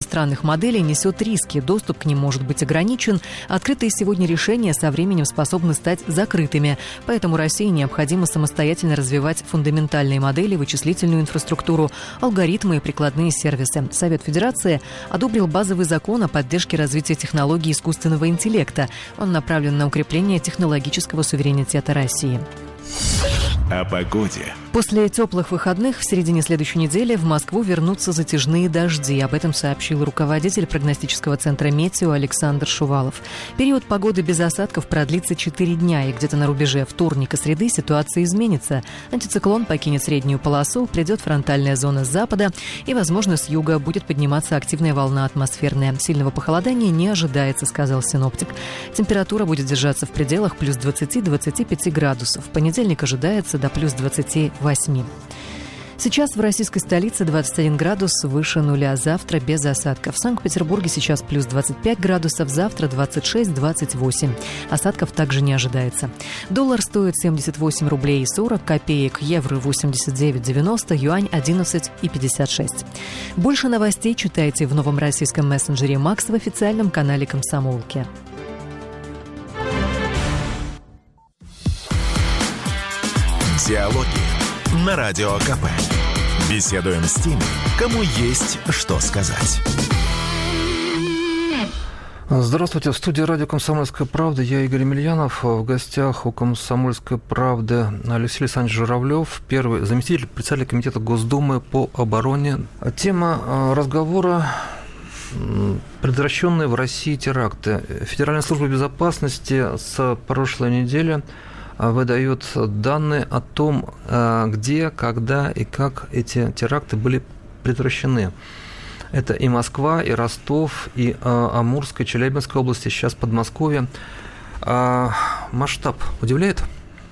иностранных моделей несет риски, доступ к ним может быть ограничен, открытые сегодня решения со временем способны стать закрытыми, поэтому России необходимо самостоятельно развивать фундаментальные модели, вычислительную инфраструктуру, алгоритмы и прикладные сервисы. Совет Федерации одобрил базовый закон о поддержке развития технологий искусственного интеллекта. Он направлен на укрепление технологического суверенитета России. О погоде. После теплых выходных в середине следующей недели в Москву вернутся затяжные дожди. Об этом сообщил руководитель прогностического центра «Метео» Александр Шувалов. Период погоды без осадков продлится 4 дня, и где-то на рубеже вторника, среды ситуация изменится. Антициклон покинет среднюю полосу, придет фронтальная зона с запада, и, возможно, с юга будет подниматься активная волна атмосферная. Сильного похолодания не ожидается, сказал синоптик. Температура будет держаться в пределах плюс 20-25 градусов. В понедельник ожидается до плюс 28. Сейчас в российской столице 21 градус выше нуля, завтра без осадков. В Санкт-Петербурге сейчас плюс 25 градусов, завтра 26-28. Осадков также не ожидается. Доллар стоит 78 рублей и 40 копеек, евро 89,90, юань 11,56. Больше новостей читайте в новом российском мессенджере «Макс» в официальном канале «Комсомолки». Диалоги на Радио КП. Беседуем с теми, кому есть что сказать. Здравствуйте. В студии радио «Комсомольская правда». Я Игорь Емельянов. В гостях у «Комсомольской правды» Алексей Александрович Журавлев, первый заместитель председателя комитета Госдумы по обороне. Тема разговора – предотвращенные в России теракты. Федеральная служба безопасности с прошлой недели выдает данные о том, где, когда и как эти теракты были предотвращены. Это и Москва, и Ростов, и Амурская, Челябинская области, сейчас Подмосковье. Масштаб удивляет?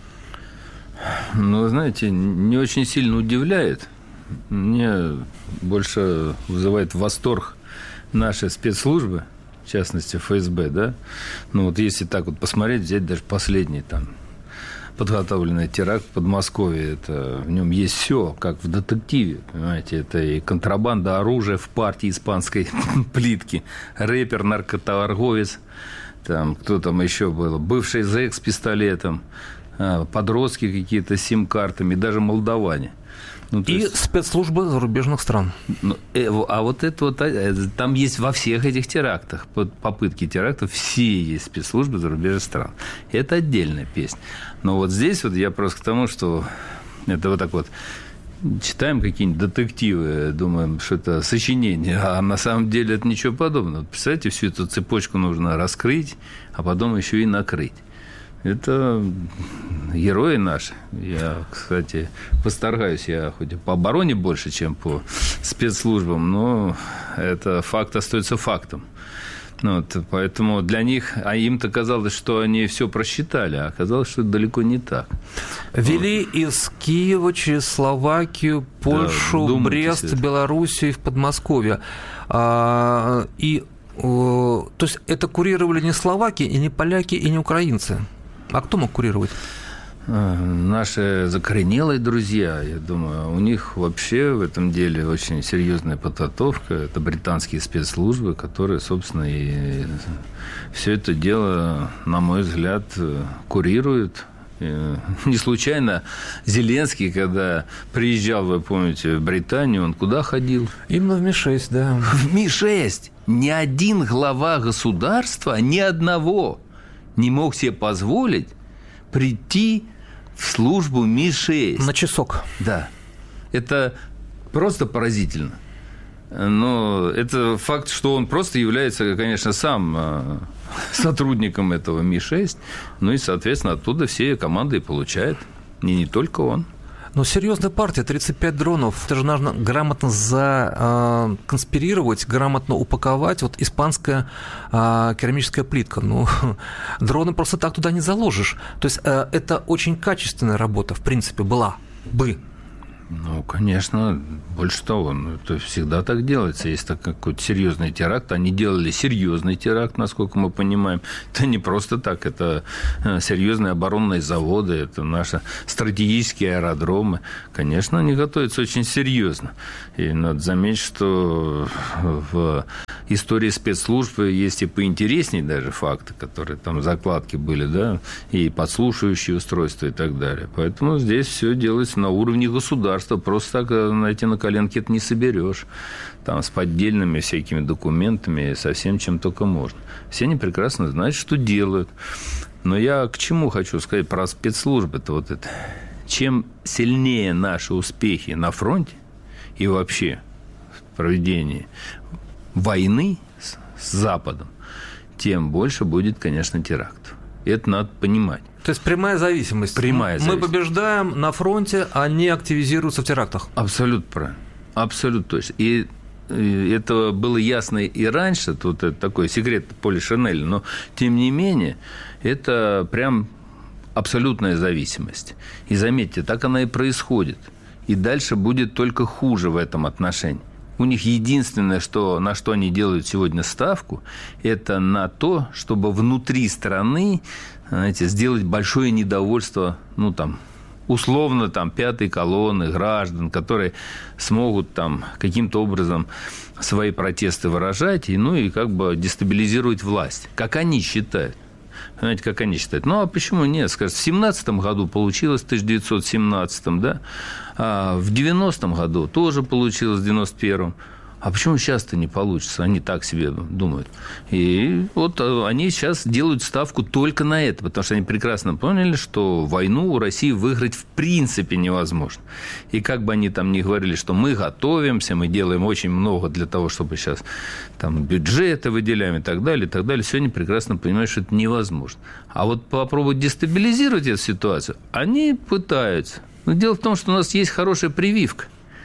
Ну, вы знаете, не очень сильно удивляет. Мне больше вызывает восторг наши спецслужбы, в частности ФСБ, да. Ну, вот если так вот посмотреть, взять даже последний там подготовленный теракт в Подмосковье, это, в нем есть все, как в детективе, понимаете, это и контрабанда оружия в партии испанской плитки, рэпер, наркоторговец, там, кто там еще был, бывший зэк с пистолетом, подростки какие-то с сим-картами, даже молдаване. Ну, и есть спецслужбы зарубежных стран. А вот это вот, там есть во всех этих терактах, попытки терактов, все есть спецслужбы зарубежных стран. Это отдельная песня. Но вот здесь вот я просто к тому, что это вот так вот читаем какие-нибудь детективы, думаем, что это сочинение, а на самом деле это ничего подобного. Представляете, всю эту цепочку нужно раскрыть, а потом еще и накрыть. Это герои наши. Я, кстати, восторгаюсь. Я хоть и по обороне больше, чем по спецслужбам, но это факт остается фактом. Вот, поэтому для них, а им-то казалось, что они все просчитали, а оказалось, что это далеко не так. Вели из Киева через Словакию, Польшу, да, Брест, Белоруссию и в Подмосковье. То есть это курировали не словаки, и не поляки, и не украинцы. А кто мог курировать? Наши закоренелые друзья, я думаю, у них вообще в этом деле очень серьезная подготовка. Это британские спецслужбы, которые, собственно, и все это дело, на мой взгляд, курируют. Не случайно Зеленский, когда приезжал, вы помните, в Британию, он куда ходил? Именно в Ми-6, да. В Ми-6. Ни один глава государства, ни одного не мог себе позволить прийти в службу Ми-6. На часок. Да. Это просто поразительно. Но это факт, что он просто является, конечно, сам сотрудником этого Ми-6, ну и, соответственно, оттуда все команды и получает. И не только он. Но серьезная партия, 35 дронов. Это же нужно грамотно законспирировать, грамотно упаковать. Вот испанская керамическая плитка. Ну, дроны просто так туда не заложишь. То есть это очень качественная работа, в принципе, была бы. Ну, конечно, больше того, это всегда так делается. Если какой-то серьезный теракт, они делали серьезный теракт, насколько мы понимаем. Это не просто так, это серьезные оборонные заводы, это наши стратегические аэродромы. Конечно, они готовятся очень серьезно. И надо заметить, что в истории спецслужб есть и поинтереснее даже факты, которые там закладки были, да, и подслушивающие устройства и так далее. Поэтому здесь все делается на уровне государства. Просто так, знаете, на коленке это не соберешь. Там с поддельными всякими документами, со всем, чем только можно. Все они прекрасно знают, что делают. Но я к чему хочу сказать про спецслужбы-то вот это. Чем сильнее наши успехи на фронте и вообще в проведении войны с Западом, тем больше будет, конечно, терактов. Это надо понимать. То есть прямая зависимость. Прямая зависимость. Мы побеждаем на фронте, они активизируются в терактах. Абсолютно правильно. Абсолютно точно. И это было ясно и раньше, тут это такой секрет Поли Шинеля, но тем не менее это прям абсолютная зависимость. И заметьте, так она и происходит. И дальше будет только хуже в этом отношении. У них единственное, на что они делают сегодня ставку, это на то, чтобы внутри страны, знаете, сделать большое недовольство, ну, там, условно, там, пятой колонны граждан, которые смогут там каким-то образом свои протесты выражать, и как бы дестабилизировать власть, как они считают. Понимаете, как они считают? Ну, а почему нет? Скажут, в 17-м году получилось, в 1917-м, да? А в 90-м году тоже получилось, в 91-м. А почему сейчас-то не получится? Они так себе думают. И вот они сейчас делают ставку только на это, потому что они прекрасно поняли, что войну у России выиграть в принципе невозможно. И как бы они там ни говорили, что мы готовимся, мы делаем очень много для того, чтобы сейчас там бюджеты выделяем и так далее, все они прекрасно понимают, что это невозможно. А вот попробовать дестабилизировать эту ситуацию, они пытаются. Но дело в том, что у нас есть хорошая прививка.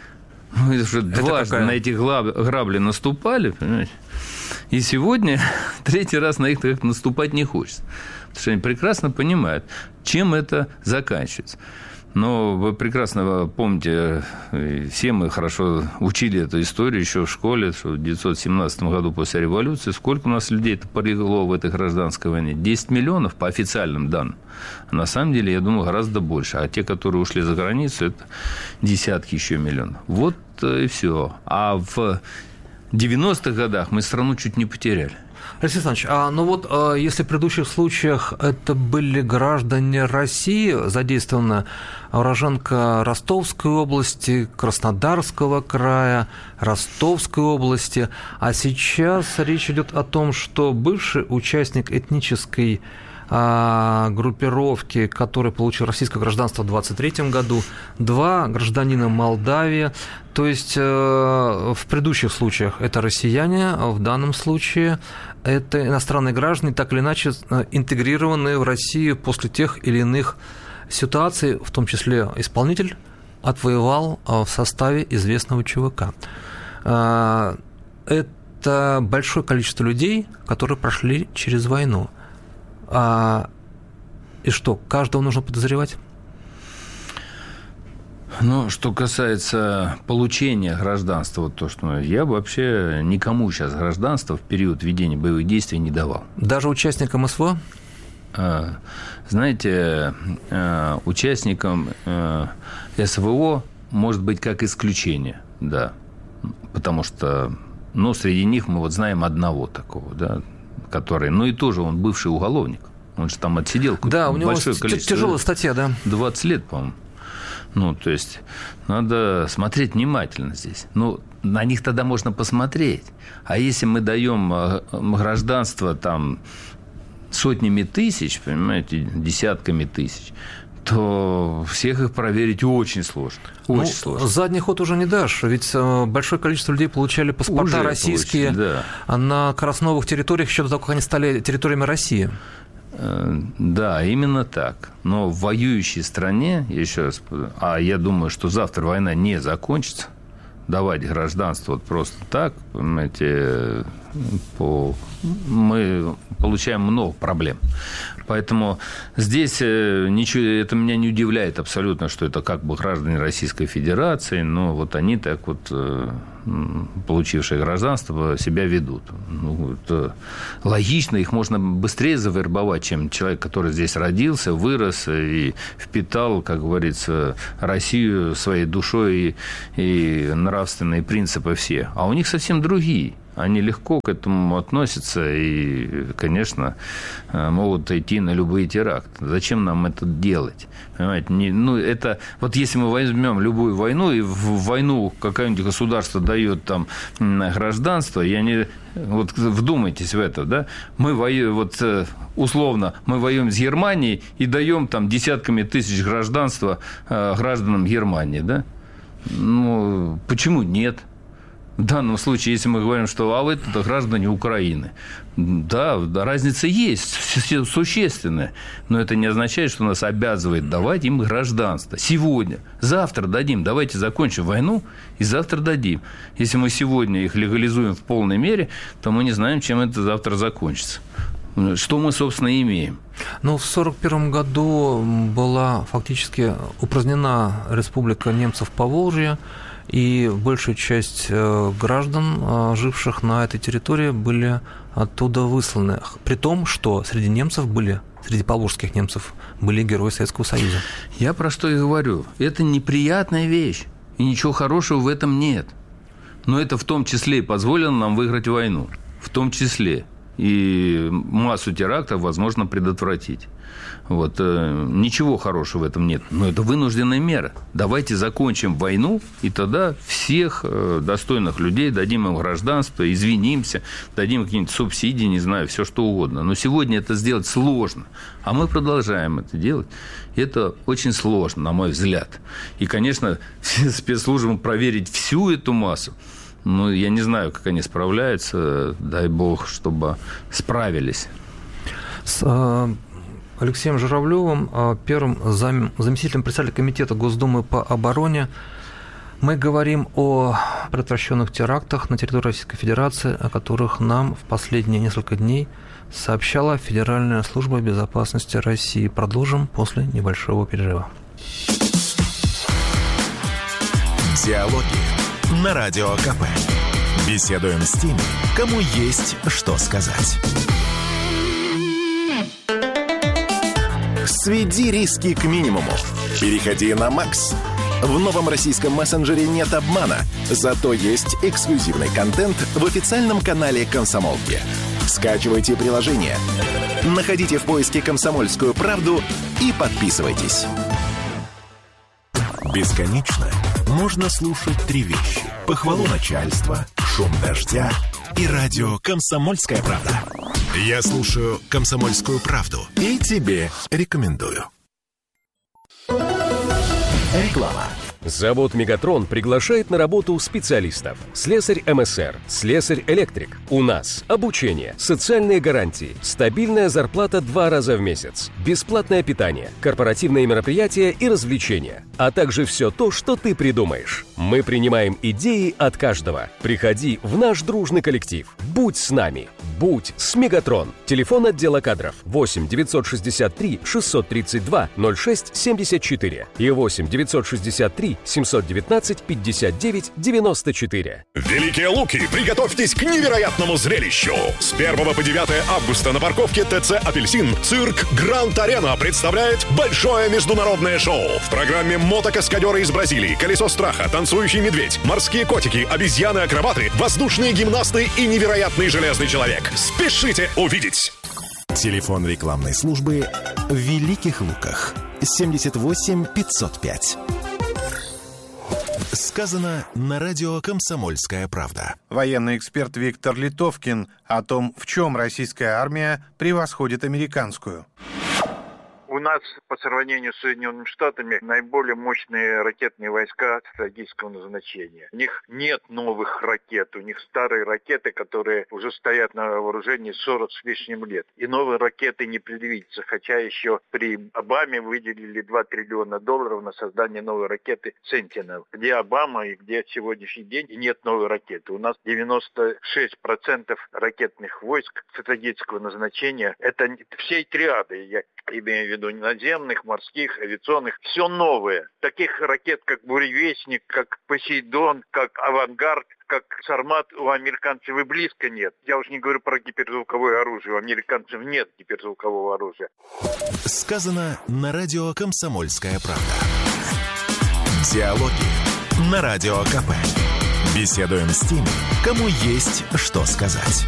Мы уже дважды на эти грабли наступали, понимаете? И сегодня третий раз на них как-то наступать не хочется. Потому что они прекрасно понимают, чем это заканчивается. Но вы прекрасно помните, все мы хорошо учили эту историю еще в школе, что в 1917 году после революции сколько у нас людей-то полегло в этой гражданской войне? 10 миллионов по официальным данным. А на самом деле, я думаю, гораздо больше. А те, которые ушли за границу, это десятки еще миллионов. Вот и все. А в 90-х годах мы страну чуть не потеряли. Алексей Александрович, если в предыдущих случаях это были граждане России, задействована уроженка Ростовской области, Краснодарского края, Ростовской области, а сейчас речь идет о том, что бывший участник этнической группировки, который получил российское гражданство в 1923 году, 2 гражданина Молдавии. То есть в предыдущих случаях это россияне, а в данном случае это иностранные граждане, так или иначе интегрированные в Россию после тех или иных ситуаций, в том числе исполнитель отвоевал в составе известного ЧВК. Это большое количество людей, которые прошли через войну. И что, каждого нужно подозревать? Ну, что касается получения гражданства, вот то, что я вообще никому сейчас гражданство в период ведения боевых действий не давал. Даже участникам СВО? Знаете, участникам СВО может быть как исключение, да, потому что, среди них мы вот знаем одного такого, да, который, и тоже он бывший уголовник, он же там отсидел большое количество. Тяжелая статья, да. 20 лет, по-моему. То есть, надо смотреть внимательно здесь. На них тогда можно посмотреть. А если мы даем гражданство там сотнями тысяч, понимаете, десятками тысяч, то всех их проверить очень сложно. Очень сложно. Задний ход уже не дашь, ведь большое количество людей получали паспорта уже российские на красновых территориях еще до того, как они стали территориями России. Да, именно так. Но в воюющей стране, еще раз, я думаю, что завтра война не закончится, давать гражданство вот просто так, понимаете, мы получаем много проблем. Поэтому здесь ничего, это меня не удивляет абсолютно, что это как бы граждане Российской Федерации, но вот они так вот, получившие гражданство, себя ведут. Ну, это логично, их можно быстрее завербовать, чем человек, который здесь родился, вырос и впитал, как говорится, Россию своей душой и нравственные принципы все. А у них совсем другие. Они легко к этому относятся и, конечно, могут идти на любые теракты. Зачем нам это делать? Понимаете? Это, вот если мы возьмем любую войну, и в войну какое-нибудь государство дает там гражданство, вот вдумайтесь в это, да? Мы воюем, вот условно, мы воюем с Германией и даем там десятками тысяч гражданства гражданам Германии, да? Ну, почему нет? В данном случае, если мы говорим, что это граждане Украины, да, разница есть, существенная, но это не означает, что нас обязывает давать им гражданство. Сегодня, завтра дадим, давайте закончим войну и завтра дадим. Если мы сегодня их легализуем в полной мере, то мы не знаем, чем это завтра закончится. Что мы, собственно, имеем? Ну, в 1941 году была фактически упразднена Республика немцев Поволжья, и большая часть граждан, живших на этой территории, были оттуда высланы. При том, что среди поволжских немцев были герои Советского Союза. Я про что и говорю. Это неприятная вещь, и ничего хорошего в этом нет. Но это в том числе и позволило нам выиграть войну. В том числе. И массу терактов возможно предотвратить. Вот. Ничего хорошего в этом нет. Но это вынужденная мера. Давайте закончим войну, и тогда всех достойных людей дадим им гражданство, извинимся, дадим какие-нибудь субсидии, не знаю, все что угодно. Но сегодня это сделать сложно. А мы продолжаем это делать. Это очень сложно, на мой взгляд. И, конечно, спецслужбам проверить всю эту массу. Ну, я не знаю, как они справляются. Дай бог, чтобы справились. С Алексеем Журавлевым, первым заместителем председателя Комитета Госдумы по обороне, мы говорим о предотвращенных терактах на территории Российской Федерации, о которых нам в последние несколько дней сообщала Федеральная служба безопасности России. Продолжим после небольшого перерыва. Диалоги на Радио КП. Беседуем с теми, кому есть что сказать. Сведи риски к минимуму. Переходи на Макс. В новом российском мессенджере нет обмана, зато есть эксклюзивный контент в официальном канале «Комсомолки». Скачивайте приложение, находите в поиске «Комсомольскую правду» и подписывайтесь. Бесконечно можно слушать три вещи: похвалу начальства, шум дождя и радио «Комсомольская правда». Я слушаю «Комсомольскую правду» и тебе рекомендую. Реклама. Завод «Мегатрон» приглашает на работу специалистов. Слесарь МСР, слесарь-электрик. У нас обучение, социальные гарантии, стабильная зарплата 2 раза в месяц, бесплатное питание, корпоративные мероприятия и развлечения, а также все то, что ты придумаешь. Мы принимаем идеи от каждого. Приходи в наш дружный коллектив. Будь с нами. Будь с «Мегатрон». Телефон отдела кадров 8 963 632 06 74 и 8 963 719 59 94. Великие Луки, приготовьтесь к невероятному зрелищу! С 1 по 9 августа на парковке ТЦ «Апельсин» цирк «Гранд Арена» представляет большое международное шоу. В программе мотокаскадеры из Бразилии, колесо страха, танцующий медведь, морские котики, обезьяны-акробаты, воздушные гимнасты и невероятный железный человек. Спешите увидеть! Телефон рекламной службы в Великих Луках 78 505. Сказано на радио «Комсомольская правда». Военный эксперт Виктор Литовкин о том, в чем российская армия превосходит американскую. У нас, по сравнению с Соединенными Штатами, наиболее мощные ракетные войска стратегического назначения. У них нет новых ракет, у них старые ракеты, которые уже стоят на вооружении 40 с лишним лет. И новые ракеты не предвидится, хотя еще при Обаме выделили $2 триллиона на создание новой ракеты «Сентинел». Где Обама и где сегодняшний день и нет новой ракеты. У нас 96% ракетных войск стратегического назначения. Это всей триады, я имею в виду наземных, морских, авиационных. Все новое. Таких ракет, как «Буревестник», как «Посейдон», как «Авангард», как «Сармат» у американцев и близко нет. Я уж не говорю про гиперзвуковое оружие. У американцев нет гиперзвукового оружия. Сказано на радио «Комсомольская правда». Диалоги на Радио КП. Беседуем с теми, кому есть что сказать.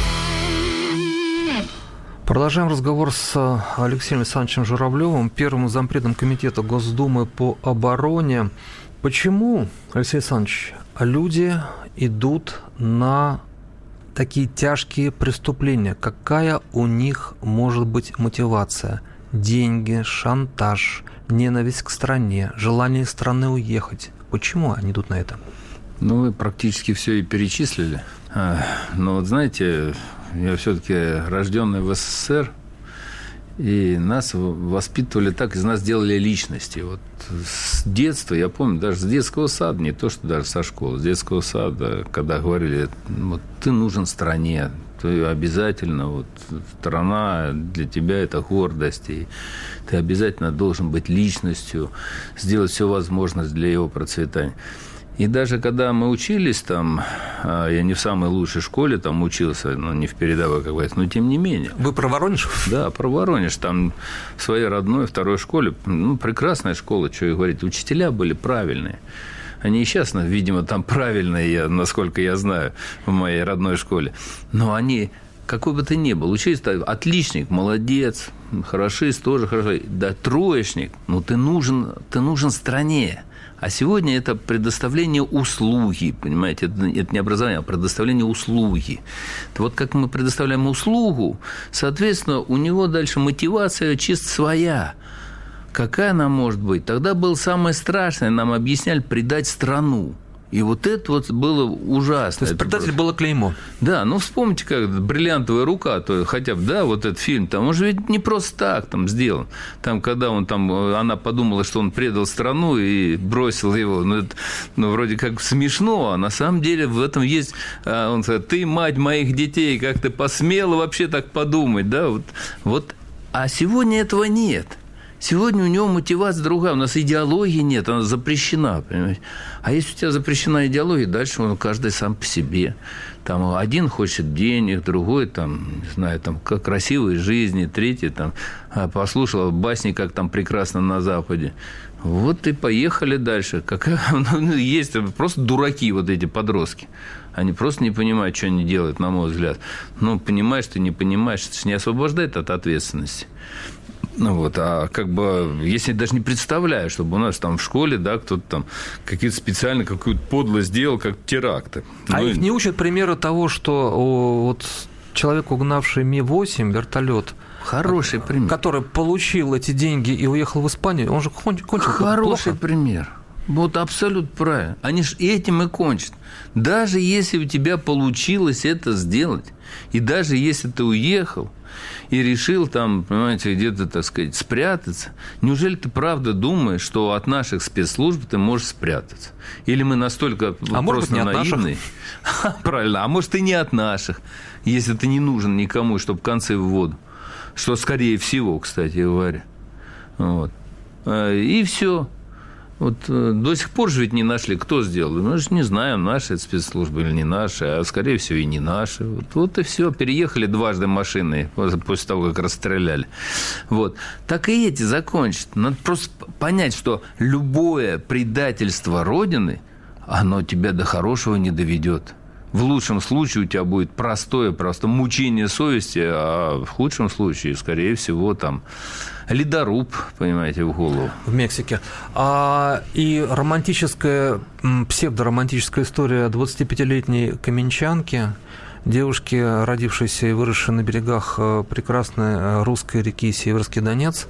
Продолжаем разговор с Алексеем Александровичем Журавлевым, первым зампредом Комитета Госдумы по обороне. Почему, Алексей Александрович, люди идут на такие тяжкие преступления? Какая у них может быть мотивация? Деньги, шантаж, ненависть к стране, желание из страны уехать. Почему они идут на это? Ну, вы практически все и перечислили. Но вот знаете, я все-таки рожденный в СССР, и нас воспитывали так, из нас делали личности. Вот с детства, я помню, даже с детского сада, не то, что даже со школы, с детского сада, когда говорили, вот ты нужен стране, ты обязательно, вот страна для тебя это гордость, и ты обязательно должен быть личностью, сделать все возможное для его процветания. И даже когда мы учились там, я не в самой лучшей школе там учился, но не в передовой, как говорится, но тем не менее. Вы про Воронеж? Да, про Воронеж. Там в своей родной второй школе, прекрасная школа, что и говорить, учителя были правильные. Они и сейчас, видимо, там правильные, насколько я знаю, в моей родной школе. Но они, какой бы ты ни был, учились, отличник, молодец, хорошист, тоже хорошо. Да, троечник, ты нужен стране. А сегодня это предоставление услуги, понимаете, это не образование, а предоставление услуги. Вот как мы предоставляем услугу, соответственно, у него дальше мотивация чисто своя. Какая она может быть? Тогда было самое страшное, нам объясняли, предать страну. И вот это вот было ужасно. То есть предатель было клеймо. Да, вспомните, как «Бриллиантовая рука», то хотя бы, да, вот этот фильм, там, он же ведь не просто так там сделан. Там, когда она подумала, что он предал страну и бросил его, вроде как смешно, а на самом деле в этом есть, он сказал, ты мать моих детей, как ты посмела вообще так подумать, да, вот. А сегодня этого нет. Сегодня у него мотивация другая. У нас идеологии нет, она запрещена, понимаете. А если у тебя запрещена идеология, дальше каждый сам по себе. Там один хочет денег, другой не знаю, как красивой жизни, третий послушал басни, как там прекрасно на Западе. Вот и поехали дальше. Есть просто дураки вот эти подростки. Они просто не понимают, что они делают, на мой взгляд. Понимаешь ты, не понимаешь, это же не освобождает от ответственности. Если даже не представляю, чтобы у нас там в школе, да, кто-то там какие-то специально какую-то подлость сделал, как теракты. Их не учат примеру того, что вот человек, угнавший Ми-8, вертолет, хороший пример, который получил эти деньги и уехал в Испанию, он же кончил хороший плохо. Пример. Вот абсолютно правильно. Они же этим и кончат. Даже если у тебя получилось это сделать, и даже если ты уехал и решил понимаете, где-то, так сказать, спрятаться, неужели ты правда думаешь, что от наших спецслужб ты можешь спрятаться? Или мы настолько просто наивны? Правильно, а может и не от наших, если ты не нужен никому, чтобы концы в воду. Что скорее всего, кстати говоря. Вот. И все. До сих пор же ведь не нашли, кто сделал. Мы же не знаем, наши это спецслужбы или не наши, а скорее всего и не наши. Вот и все. Переехали дважды машины после того, как расстреляли. Так и эти закончат. Надо просто понять, что любое предательство Родины, оно тебя до хорошего не доведет. В лучшем случае у тебя будет простое просто мучение совести, а в худшем случае, скорее всего, ледоруб, понимаете, в голову. В Мексике. И псевдоромантическая история 25-летней каменчанки, девушки, родившейся и выросшей на берегах прекрасной русской реки Северский Донец,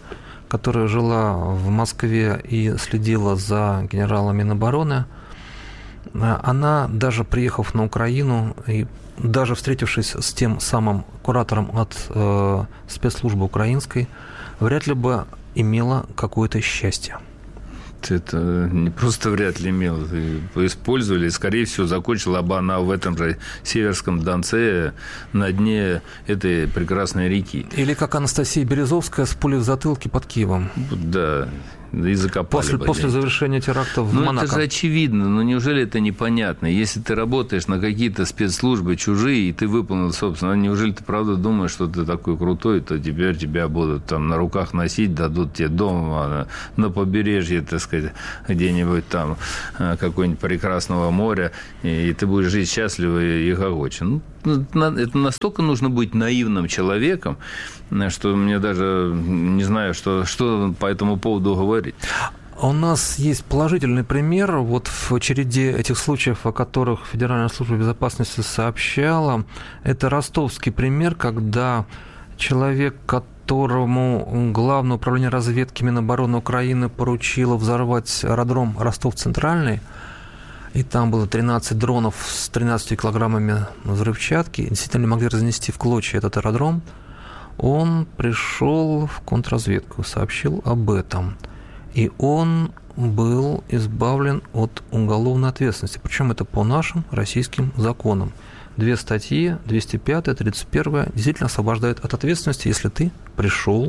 которая жила в Москве и следила за генералом Минобороны, она, даже приехав на Украину и даже встретившись с тем самым куратором от спецслужбы украинской, вряд ли бы имела какое-то счастье. Это не просто вряд ли имела, использовали, и, скорее всего, закончила бы она в этом же Северском Донце на дне этой прекрасной реки. Или как Анастасия Березовская с пулей в затылке под Киевом. Да, и закопали после завершения теракта в Монако. Это же очевидно, но неужели это непонятно? Если ты работаешь на какие-то спецслужбы чужие, и ты выполнил, собственно, неужели ты правда думаешь, что ты такой крутой, то теперь тебя будут там на руках носить, дадут тебе дом на побережье, так сказать, где-нибудь там какое-нибудь прекрасного моря, и ты будешь жить счастливо и гогочен. Это настолько нужно быть наивным человеком, что мне даже не знаю, что по этому поводу говорить. У нас есть положительный пример. Вот в череде этих случаев, о которых Федеральная служба безопасности сообщала, это ростовский пример, когда человек, которому Главное управление разведки Минобороны Украины поручило взорвать аэродром Ростов-Центральный, и там было 13 дронов с 13 килограммами взрывчатки, действительно не могли разнести в клочья этот аэродром, он пришел в контрразведку, сообщил об этом. И он был избавлен от уголовной ответственности. Причем это по нашим российским законам. 2 статьи, 205, 31, действительно освобождают от ответственности, если ты пришел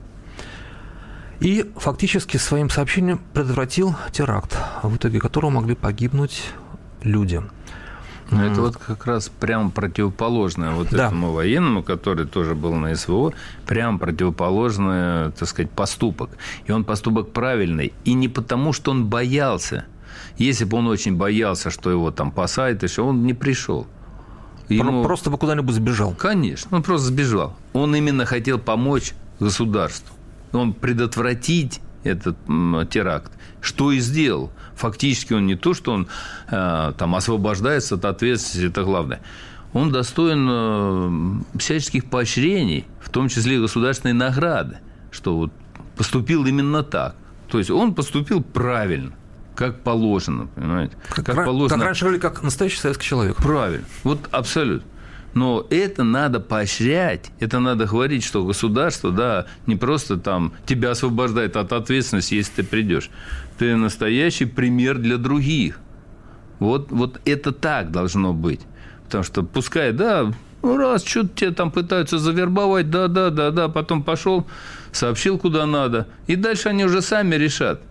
и фактически своим сообщением предотвратил теракт, в итоге которого могли погибнуть люди. Это вот как раз прям противоположное вот этому военному, который тоже был на СВО, прям противоположный, так сказать, поступок. И он поступок правильный. И не потому, что он боялся. Если бы он очень боялся, что его там посадят, еще он не пришел. Просто бы куда-нибудь сбежал. Конечно, он просто сбежал. Он именно хотел помочь государству. Он предотвратить этот теракт, что и сделал. Фактически он не то, что он там освобождается от ответственности, это главное. Он достоин всяческих поощрений, в том числе и государственной награды, что вот поступил именно так. То есть он поступил правильно, как положено, понимаете? Как раньше говорили, как настоящий советский человек. Правильно, вот абсолютно. Но это надо поощрять, это надо говорить, что государство, да, не просто там тебя освобождает от ответственности, если ты придешь. Ты настоящий пример для других. Вот это так должно быть. Потому что пускай, да, раз что-то тебя там пытаются завербовать, да, потом пошел, сообщил, куда надо, и дальше они уже сами решат,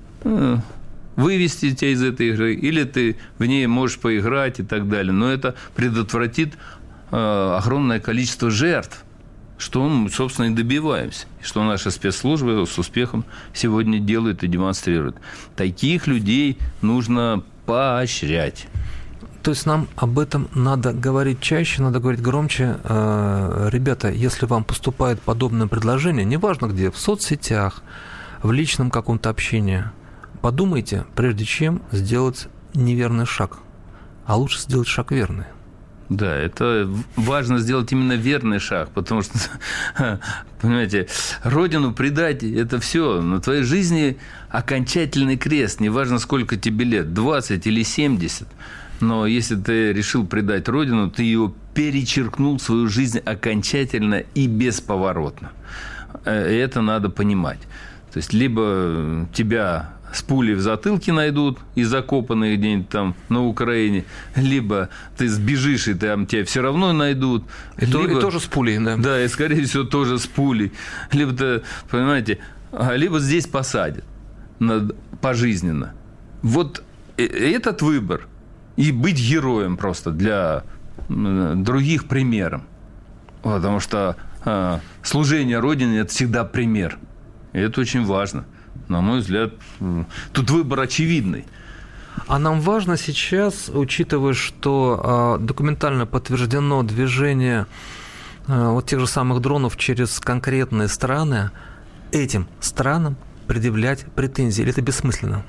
вывести тебя из этой игры, или ты в ней можешь поиграть и так далее. Но это предотвратит огромное количество жертв, что мы, собственно, и добиваемся, что наши спецслужбы с успехом сегодня делают и демонстрируют. Таких людей нужно поощрять. То есть нам об этом надо говорить чаще, надо говорить громче. Ребята, если вам поступает подобное предложение, неважно где, в соцсетях, в личном каком-то общении, подумайте, прежде чем сделать неверный шаг, а лучше сделать шаг верный. Да, это важно сделать именно верный шаг, потому что, понимаете, родину предать – это все. На твоей жизни окончательный крест, неважно, сколько тебе лет, 20 или 70. Но если ты решил предать родину, ты ее перечеркнул свою жизнь окончательно и бесповоротно. И это надо понимать. То есть, либо тебя с пулей в затылке найдут и закопанные где-нибудь там на Украине, либо ты сбежишь, и там тебя все равно найдут. И тоже с пулей, да. Да, и, скорее всего, тоже с пулей. Либо, ты, понимаете, либо здесь посадят пожизненно. Вот этот выбор. И быть героем просто для других примером. Потому что служение Родине – это всегда пример. И это очень важно. На мой взгляд, тут выбор очевидный. А нам важно сейчас, учитывая, что документально подтверждено движение вот тех же самых дронов через конкретные страны, этим странам предъявлять претензии? Или это бессмысленно?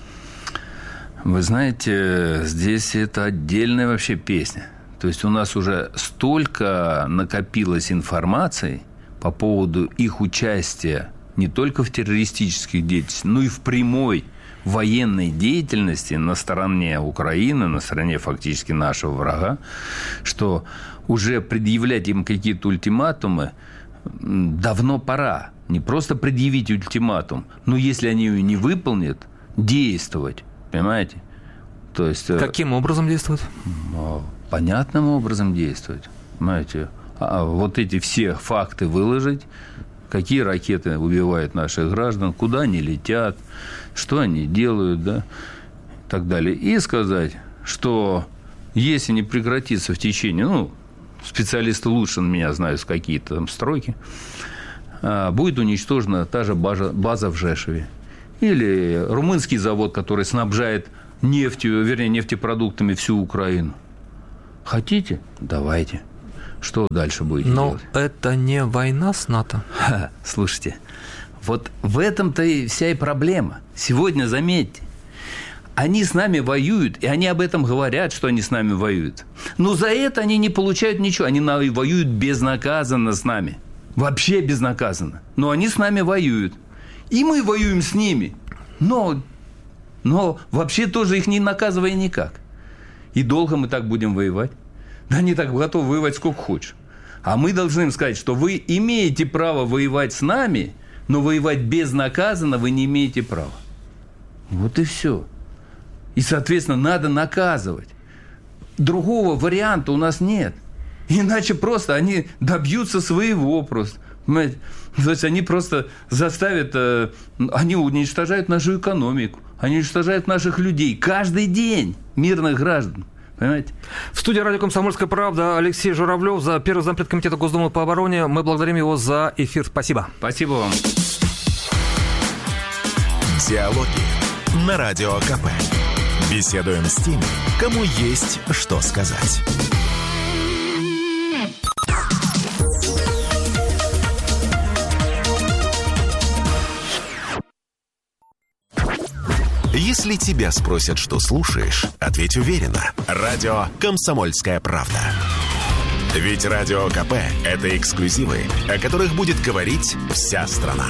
Вы знаете, здесь это отдельная вообще песня. То есть у нас уже столько накопилось информации по поводу их участия не только в террористических деятельностях, но и в прямой военной деятельности на стороне Украины, на стороне фактически нашего врага, что уже предъявлять им какие-то ультиматумы давно пора. Не просто предъявить ультиматум, но если они ее не выполнят, действовать. Понимаете? То есть, каким образом действовать? Понятным образом действовать. Понимаете? Вот эти все факты выложить, какие ракеты убивают наших граждан, куда они летят, что они делают, да, и так далее. И сказать, что если не прекратится в течение, специалисты лучше меня знают, в какие-то там строки, будет уничтожена та же база в Жешове. Или румынский завод, который снабжает нефтепродуктами всю Украину. Хотите? Давайте. Что дальше будете делать? Но это не война с НАТО. Слушайте, вот в этом-то и вся и проблема. Сегодня, заметьте, они с нами воюют, и они об этом говорят, что они с нами воюют. Но за это они не получают ничего. Они воюют безнаказанно с нами. Вообще безнаказанно. Но они с нами воюют. И мы воюем с ними. Но вообще тоже их не наказывая никак. И долго мы так будем воевать. Да они так готовы воевать сколько хочешь. А мы должны им сказать, что вы имеете право воевать с нами, но воевать безнаказанно вы не имеете права. Вот и все. И, соответственно, надо наказывать. Другого варианта у нас нет. Иначе просто они добьются своего просто. Понимаете? То есть они просто заставят, они уничтожают нашу экономику, они уничтожают наших людей каждый день, мирных граждан. Понимаете? В студии радио «Комсомольская правда» Алексей Журавлев, первый зампред комитета Госдумы по обороне. Мы благодарим его за эфир. Спасибо. Спасибо вам. Диалоги на Радио КП. Беседуем с теми, кому есть что сказать. Если тебя спросят, что слушаешь, ответь уверенно. Радио «Комсомольская правда». Ведь Радио КП – это эксклюзивы, о которых будет говорить вся страна.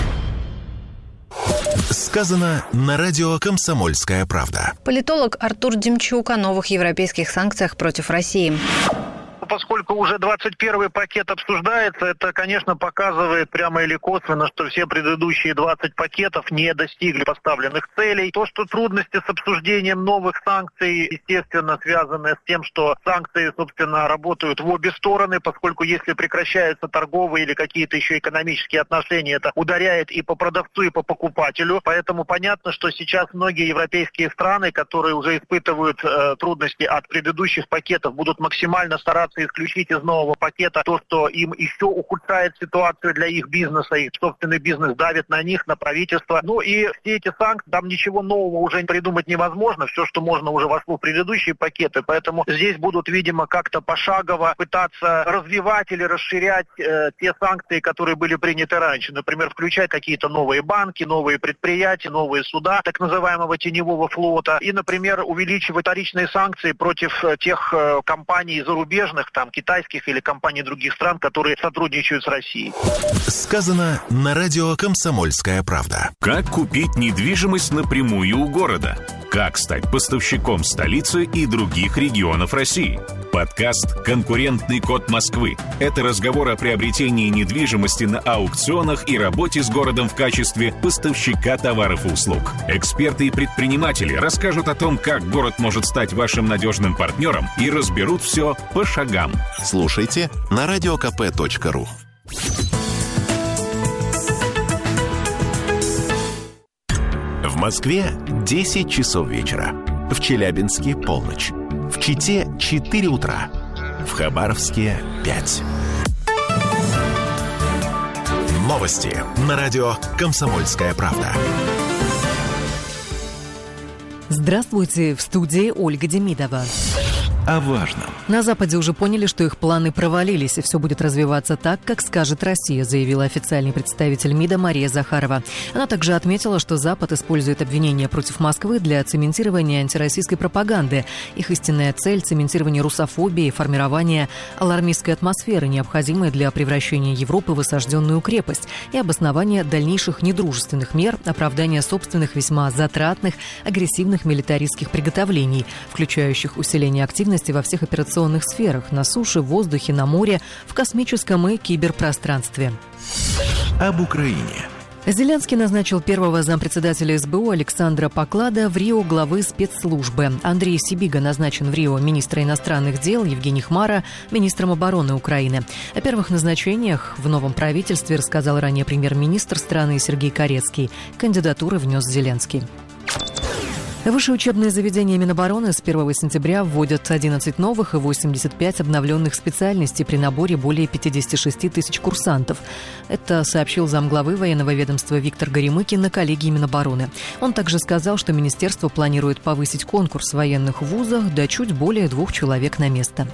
Сказано на радио «Комсомольская правда». Политолог Артур Демчук о новых европейских санкциях против России. Поскольку уже 21-й пакет обсуждается, это, конечно, показывает прямо или косвенно, что все предыдущие 20 пакетов не достигли поставленных целей. То, что трудности с обсуждением новых санкций, естественно, связаны с тем, что санкции, собственно, работают в обе стороны, поскольку если прекращаются торговые или какие-то еще экономические отношения, это ударяет и по продавцу, и по покупателю. Поэтому понятно, что сейчас многие европейские страны, которые уже испытывают трудности от предыдущих пакетов, будут максимально стараться исключить из нового пакета то, что им еще ухудшает ситуацию для их бизнеса, их собственный бизнес давит на них, на правительство. Ну и все эти санкции, там ничего нового уже придумать невозможно, все, что можно, уже вошло в предыдущие пакеты, поэтому здесь будут, видимо, как-то пошагово пытаться развивать или расширять те санкции, которые были приняты раньше. Например, включать какие-то новые банки, новые предприятия, новые суда так называемого теневого флота и, например, увеличивать вторичные санкции против тех компаний зарубежных, там, китайских или компаний других стран, которые сотрудничают с Россией. Сказано на радио «Комсомольская правда». Как купить недвижимость напрямую у города? Как стать поставщиком столицы и других регионов России? Подкаст «Конкурентный код Москвы». Это разговор о приобретении недвижимости на аукционах и работе с городом в качестве поставщика товаров и услуг. Эксперты и предприниматели расскажут о том, как город может стать вашим надежным партнером и разберут все по шагам. Слушайте на radiokp.ru. В Москве 10 часов вечера. В Челябинске полночь. В Чите 4 утра. В Хабаровске 5. Новости на радио «Комсомольская правда». Здравствуйте, в студии Ольга Демидова. о важном. На Западе уже поняли, что их планы провалились, и все будет развиваться так, как скажет Россия, заявила официальный представитель МИДа Мария Захарова. Она также отметила, что Запад использует обвинения против Москвы для цементирования антироссийской пропаганды. Их истинная цель – цементирование русофобии и формирование алармистской атмосферы, необходимой для превращения Европы в осажденную крепость и обоснования дальнейших недружественных мер, оправдания собственных весьма затратных, агрессивных милитаристских приготовлений, включающих усиление активности во всех операционных сферах – на суше, в воздухе, на море, в космическом и киберпространстве. Об Украине. Зеленский назначил первого зампредседателя СБУ Александра Поклада в Рио главы спецслужбы. Андрей Сибига назначен в Рио министра иностранных дел, Евгений Хмара – министром обороны Украины. О первых назначениях в новом правительстве рассказал ранее премьер-министр страны Сергей Карецкий. Кандидатуры внес Зеленский. Высшие учебные заведения Минобороны с 1 сентября вводят 11 новых и 85 обновленных специальностей при наборе более 56 тысяч курсантов. Это сообщил замглавы военного ведомства Виктор Горемыкин на коллегии Минобороны. Он также сказал, что министерство планирует повысить конкурс в военных вузах до чуть более 2 человек на место.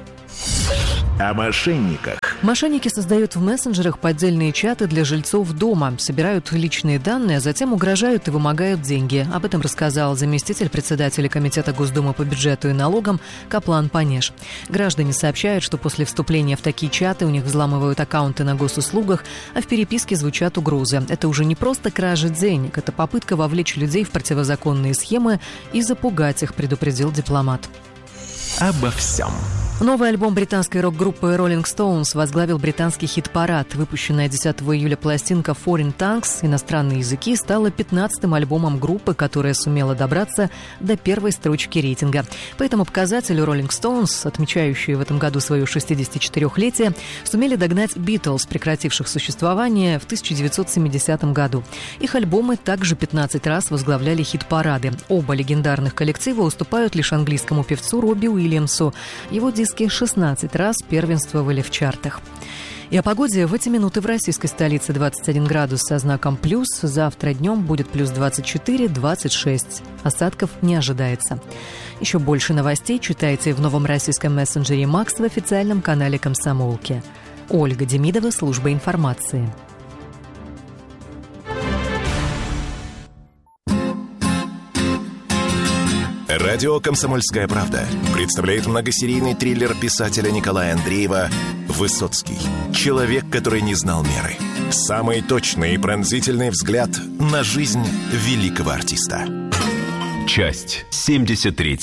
О мошенниках. Мошенники создают в мессенджерах поддельные чаты для жильцов дома, собирают личные данные, а затем угрожают и вымогают деньги. Об этом рассказал заместитель председателя Комитета Госдумы по бюджету и налогам Каплан Панеш. Граждане сообщают, что после вступления в такие чаты у них взламывают аккаунты на госуслугах, а в переписке звучат угрозы. Это уже не просто кража денег, это попытка вовлечь людей в противозаконные схемы и запугать их, предупредил дипломат. Обо всем. Новый альбом британской рок-группы Rolling Stones возглавил британский хит-парад. Выпущенная 10 июля пластинка Foreign Tongues «Иностранные языки» стала 15-м альбомом группы, которая сумела добраться до первой строчки рейтинга. По этому показателю Rolling Stones, отмечающие в этом году свое 64-летие, сумели догнать Beatles, прекративших существование в 1970 году. Их альбомы также 15 раз возглавляли хит-парады. Оба легендарных коллектива уступают лишь английскому певцу Робби Уильямсу. Его диски 16 раз первенствовали в чартах. И о погоде. В эти минуты в российской столице 21 градус со знаком плюс. Завтра днем будет плюс 24-26. Осадков не ожидается. Еще больше новостей читайте в новом российском мессенджере «Макс» в официальном канале «Комсомолки». Ольга Демидова, служба информации. Радио «Комсомольская правда» представляет многосерийный триллер писателя Николая Андреева «Высоцкий. Человек, который не знал меры». Самый точный и пронзительный взгляд на жизнь великого артиста. Часть 73.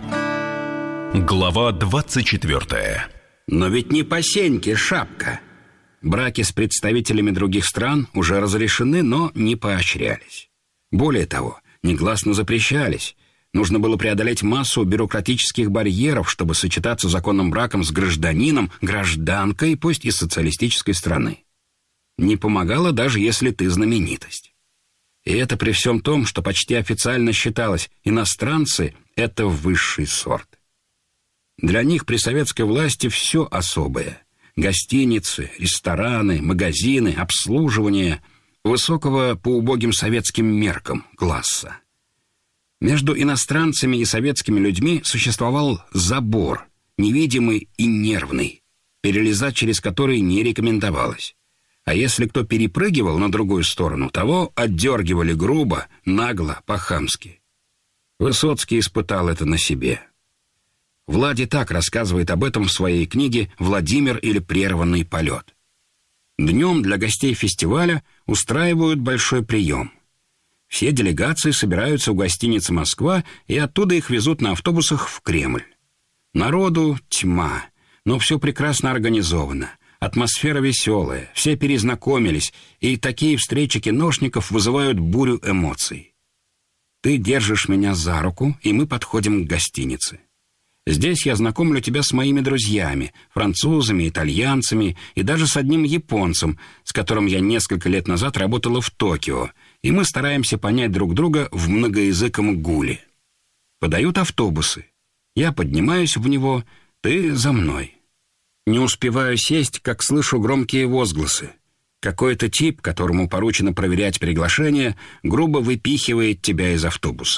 Глава 24. Но ведь не по сеньке шапка. Браки с представителями других стран уже разрешены, но не поощрялись. Более того, негласно запрещались. Нужно было преодолеть массу бюрократических барьеров, чтобы сочетаться законным браком с гражданином, гражданкой, пусть из социалистической страны. Не помогало, даже если ты знаменитость. И это при всем том, что почти официально считалось, иностранцы – это высший сорт. Для них при советской власти все особое. Гостиницы, рестораны, магазины, обслуживание высокого по убогим советским меркам класса. Между иностранцами и советскими людьми существовал забор, невидимый и нервный, перелезать через который не рекомендовалось. А если кто перепрыгивал на другую сторону, того отдергивали грубо, нагло, по-хамски. Высоцкий испытал это на себе. Влади так рассказывает об этом в своей книге «Владимир или прерванный полет». Днем для гостей фестиваля устраивают большой прием. Все делегации собираются у гостиницы «Москва», и оттуда их везут на автобусах в Кремль. Народу тьма, но все прекрасно организовано. Атмосфера веселая, все перезнакомились, и такие встречи киношников вызывают бурю эмоций. Ты держишь меня за руку, и мы подходим к гостинице. Здесь я знакомлю тебя с моими друзьями, французами, итальянцами и даже с одним японцем, с которым я несколько лет назад работала в Токио, и мы стараемся понять друг друга в многоязыком гуле. Подают автобусы. Я поднимаюсь в него, ты за мной. Не успеваю сесть, как слышу громкие возгласы. Какой-то тип, которому поручено проверять приглашение, грубо выпихивает тебя из автобуса.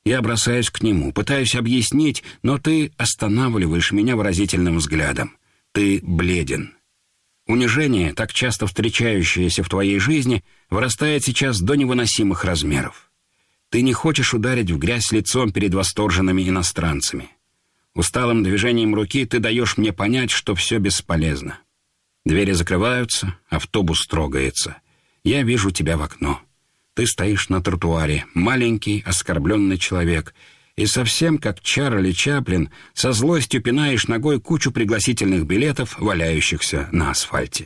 Я бросаюсь к нему, пытаюсь объяснить, но ты останавливаешь меня выразительным взглядом. Ты бледен. Унижение, так часто встречающееся в твоей жизни, вырастает сейчас до невыносимых размеров. Ты не хочешь ударить в грязь лицом перед восторженными иностранцами. Усталым движением руки ты даешь мне понять, что все бесполезно. Двери закрываются, автобус трогается. Я вижу тебя в окно. Ты стоишь на тротуаре, маленький, оскорбленный человек, и совсем как Чарли Чаплин со злостью пинаешь ногой кучу пригласительных билетов, валяющихся на асфальте.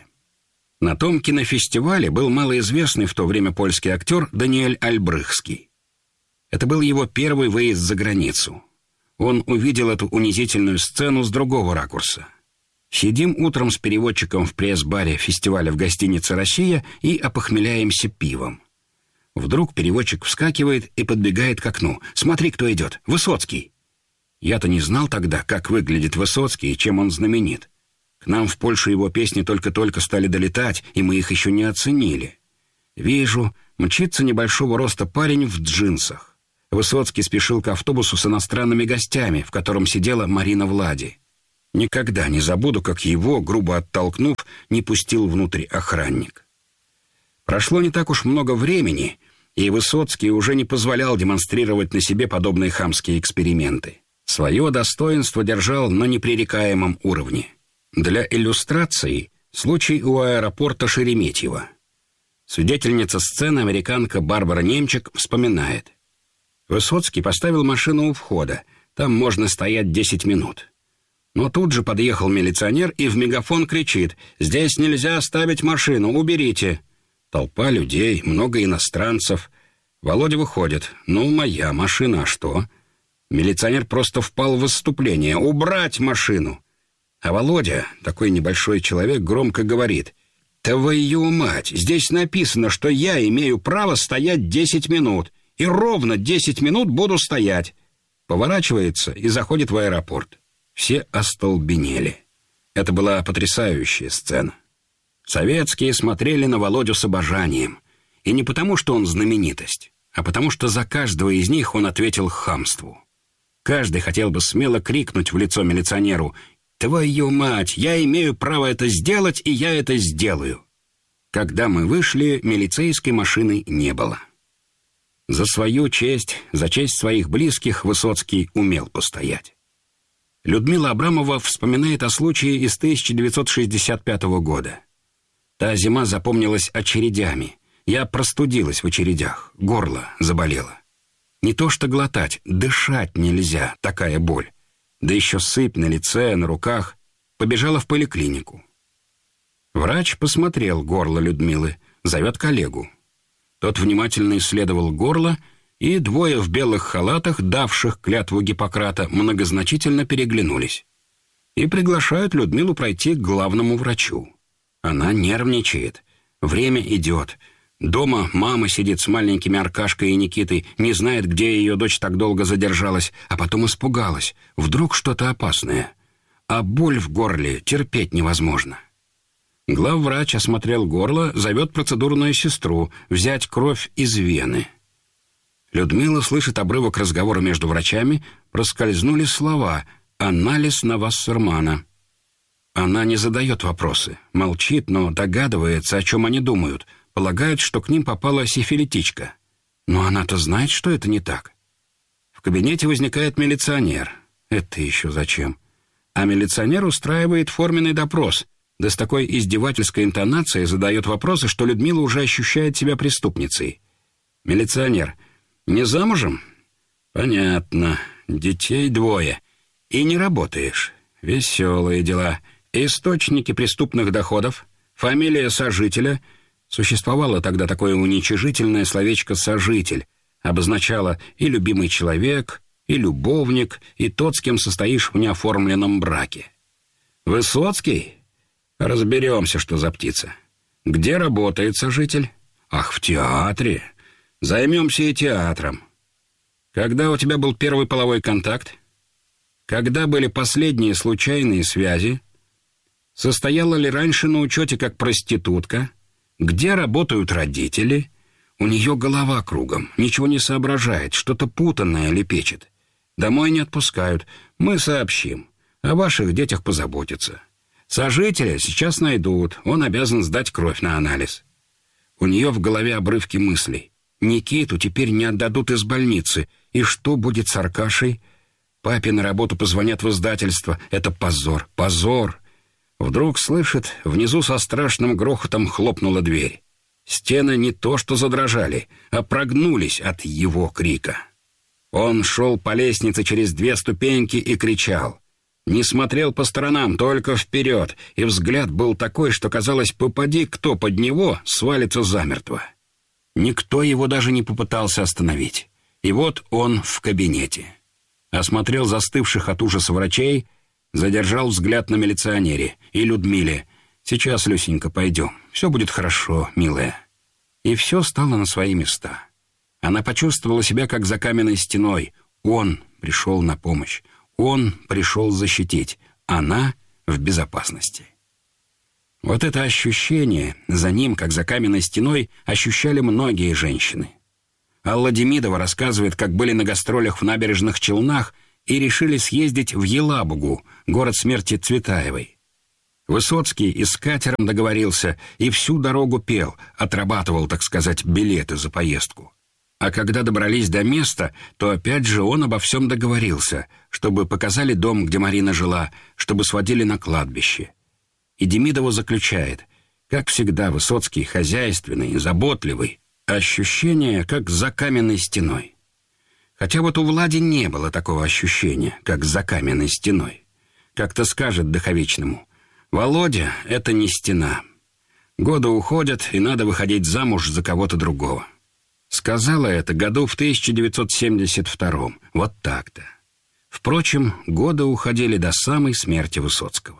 На том кинофестивале был малоизвестный в то время польский актер Даниэль Альбрыхский. Это был его первый выезд за границу. Он увидел эту унизительную сцену с другого ракурса. Сидим утром с переводчиком в пресс-баре фестиваля в гостинице «Россия» и опохмеляемся пивом. Вдруг переводчик вскакивает и подбегает к окну. «Смотри, кто идет! Высоцкий!» Я-то не знал тогда, как выглядит Высоцкий и чем он знаменит. К нам в Польшу его песни только-только стали долетать, и мы их еще не оценили. Вижу, мчится небольшого роста парень в джинсах. Высоцкий спешил к автобусу с иностранными гостями, в котором сидела Марина Влади. Никогда не забуду, как его, грубо оттолкнув, не пустил внутрь охранник. Прошло не так уж много времени, и Высоцкий уже не позволял демонстрировать на себе подобные хамские эксперименты. Свое достоинство держал на непререкаемом уровне. Для иллюстрации случай у аэропорта Шереметьево. Свидетельница сцены, американка Барбара Немчик, вспоминает. Высоцкий поставил машину у входа. Там можно стоять 10 минут. Но тут же подъехал милиционер и в мегафон кричит: «Здесь нельзя ставить машину, уберите!» Толпа людей, много иностранцев. Володя выходит. «Ну, моя машина, а что?» Милиционер просто впал в выступление. «Убрать машину!» А Володя, такой небольшой человек, громко говорит: «Твою мать! Здесь написано, что я имею право стоять 10 минут. И ровно 10 минут буду стоять». Поворачивается и заходит в аэропорт. Все остолбенели. Это была потрясающая сцена. Советские смотрели на Володю с обожанием. И не потому, что он знаменитость, а потому, что за каждого из них он ответил хамству. Каждый хотел бы смело крикнуть в лицо милиционеру: «Твою мать, я имею право это сделать, и я это сделаю». Когда мы вышли, милицейской машины не было. За свою честь, за честь своих близких Высоцкий умел постоять. Людмила Абрамова вспоминает о случае из 1965 года. Та зима запомнилась очередями. Я простудилась в очередях, горло заболело. Не то что глотать, дышать нельзя, такая боль. Да еще сыпь на лице, на руках. Побежала в поликлинику. Врач посмотрел горло Людмилы, зовет коллегу. Тот внимательно исследовал горло, и двое в белых халатах, давших клятву Гиппократа, многозначительно переглянулись. И приглашают Людмилу пройти к главному врачу. Она нервничает. Время идет. Дома мама сидит с маленькими Аркашкой и Никитой, не знает, где ее дочь так долго задержалась, а потом испугалась. Вдруг что-то опасное. А боль в горле терпеть невозможно. Главврач осмотрел горло, зовет процедурную сестру взять кровь из вены. Людмила слышит обрывок разговора между врачами, проскользнули слова «анализ на Вассермана». Она не задает вопросы, молчит, но догадывается, о чем они думают, полагает, что к ним попала сифилитичка. Но она-то знает, что это не так. В кабинете возникает милиционер. Это еще зачем? А милиционер устраивает форменный допрос, да с такой издевательской интонацией задает вопросы, что Людмила уже ощущает себя преступницей. Милиционер: «Не замужем?» «Понятно. Детей 2. И не работаешь. Веселые дела. Источники преступных доходов? Фамилия сожителя?» Существовало тогда такое уничижительное словечко «сожитель». Обозначало и любимый человек, и любовник, и тот, с кем состоишь в неоформленном браке. «Высоцкий?» «Разберемся, что за птица. Где работает сожитель?» «Ах, в театре. Займемся и театром. Когда у тебя был первый половой контакт? Когда были последние случайные связи? Состояла ли раньше на учете как проститутка? Где работают родители? У нее голова кругом, ничего не соображает, что-то путанное лепечет. Домой не отпускают. Мы сообщим. О ваших детях позаботятся. Сожителя сейчас найдут. Он обязан сдать кровь на анализ. У нее в голове обрывки мыслей. Никиту теперь не отдадут из больницы. И что будет с Аркашей? Папе на работу позвонят в издательство. Это позор, позор. Вдруг слышит, внизу со страшным грохотом хлопнула дверь. Стены не то что задрожали, а прогнулись от его крика. Он шел по лестнице через 2 ступеньки и кричал. Не смотрел по сторонам, только вперед, и взгляд был такой, что казалось, попади кто под него, свалится замертво. Никто его даже не попытался остановить. И вот он в кабинете. Осмотрел застывших от ужаса врачей, задержал взгляд на милиционере и Людмиле. «Сейчас, Люсенька, пойдем. Все будет хорошо, милая». И все стало на свои места. Она почувствовала себя как за каменной стеной. Он пришел на помощь. Он пришел защитить. Она в безопасности. Вот это ощущение за ним, как за каменной стеной, ощущали многие женщины. Алла Демидова рассказывает, как были на гастролях в Набережных Челнах и решили съездить в Елабугу, город смерти Цветаевой. Высоцкий и с катером договорился и всю дорогу пел, отрабатывал, так сказать, билеты за поездку. А когда добрались до места, то опять же он обо всем договорился, чтобы показали дом, где Марина жила, чтобы сводили на кладбище. И Демидова заключает, как всегда, Высоцкий хозяйственный, заботливый, ощущение, как за каменной стеной. Хотя вот у Влади не было такого ощущения, как за каменной стеной. Как-то скажет Духовичному: «Володя — это не стена. Годы уходят, и надо выходить замуж за кого-то другого». Сказала это году в 1972-м. Вот так-то. Впрочем, годы уходили до самой смерти Высоцкого.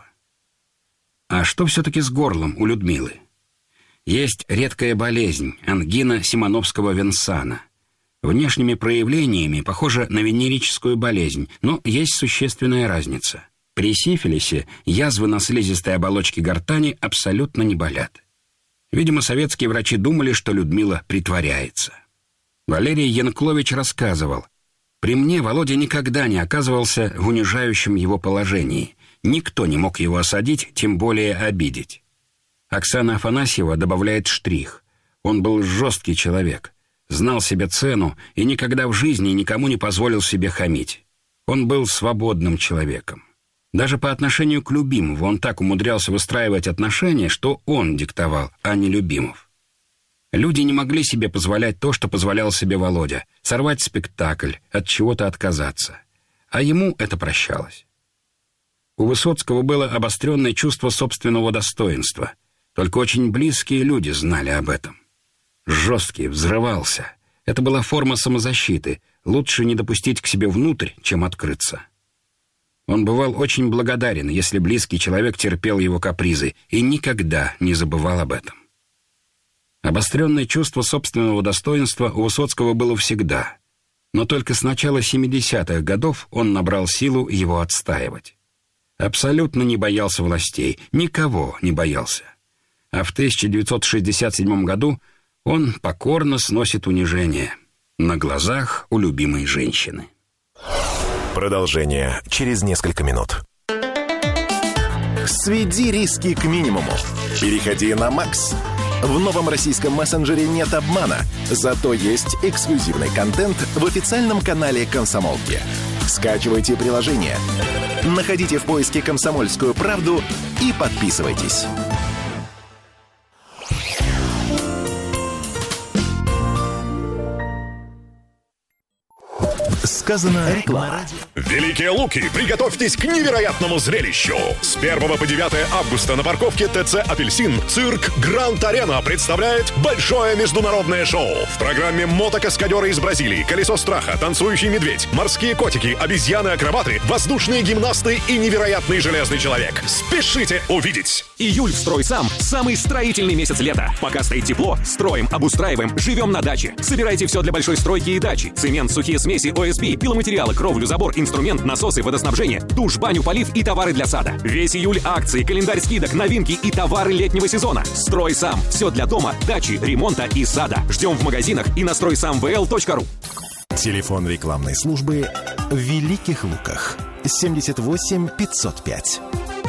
А что все-таки с горлом у Людмилы? Есть редкая болезнь — ангина Симоновского-Венсана. Внешними проявлениями похожа на венерическую болезнь, но есть существенная разница. При сифилисе язвы на слизистой оболочке гортани абсолютно не болят. Видимо, советские врачи думали, что Людмила притворяется. Валерий Янклович рассказывал: «При мне Володя никогда не оказывался в унижающем его положении. Никто не мог его осадить, тем более обидеть». Оксана Афанасьева добавляет штрих: «Он был жесткий человек, знал себе цену и никогда в жизни никому не позволил себе хамить. Он был свободным человеком. Даже по отношению к Любимову он так умудрялся выстраивать отношения, что он диктовал, а не Любимов. Люди не могли себе позволять то, что позволял себе Володя — сорвать спектакль, от чего-то отказаться. А ему это прощалось. У Высоцкого было обостренное чувство собственного достоинства. Только очень близкие люди знали об этом. Жесткий, взрывался. Это была форма самозащиты. Лучше не допустить к себе внутрь, чем открыться. Он бывал очень благодарен, если близкий человек терпел его капризы, и никогда не забывал об этом. Обостренное чувство собственного достоинства у Высоцкого было всегда, но только с начала 70-х годов он набрал силу его отстаивать. Абсолютно не боялся властей, никого не боялся. А в 1967 году он покорно сносит унижение на глазах у любимой женщины. Продолжение через несколько минут. Сведи риски к минимуму. Переходи на Max. В новом российском мессенджере нет обмана, зато есть эксклюзивный контент в официальном канале «Комсомолки». Скачивайте приложение, находите в поиске «Комсомольскую правду» и подписывайтесь. Сказано реклама. Великие Луки, приготовьтесь к невероятному зрелищу. С 1 по 9 августа на парковке ТЦ «Апельсин» цирк «Грант Арена» представляет большое международное шоу. В программе мотокаскадеры из Бразилии, колесо страха, танцующий медведь, морские котики, обезьяны-акробаты, воздушные гимнасты и невероятный железный человек. Спешите увидеть! Июль в «Стройсам» — самый строительный месяц лета. Пока стоит тепло, строим, обустраиваем, живем на даче. Собирайте все для большой стройки и дачи. Цемент, сухие смеси, ОСБ, плитки, пиломатериалы, кровлю, забор, инструмент, насосы, водоснабжение, душ, баню, полив и товары для сада. Весь июль акции, календарь скидок, новинки и товары летнего сезона. «Строй сам». Все для дома, дачи, ремонта и сада. Ждем в магазинах и на стройсамвл.ру. Телефон рекламной службы в Великих Луках. 78 505.